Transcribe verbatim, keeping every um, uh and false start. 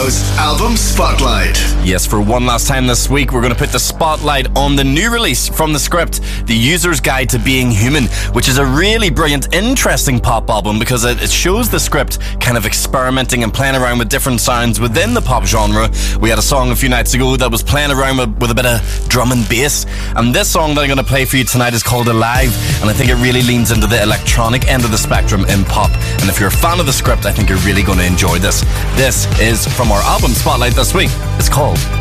Radio's Album Spotlight. Yes, for one last time this week, we're going to put the spotlight on the new release from The Script, The User's Guide to Being Human, which is a really brilliant, interesting pop album because it, it shows The Script kind of experimenting and playing around with different sounds within the pop genre. We had a song a few nights ago that was playing around with, with a bit of drum and bass, and this song that I'm going to play for you tonight is called Alive, and I think it really leans into the electronic end of the spectrum in pop. And if you're a fan of The Script, I think you're really going to enjoy this. This is from our album spotlight this week. It's called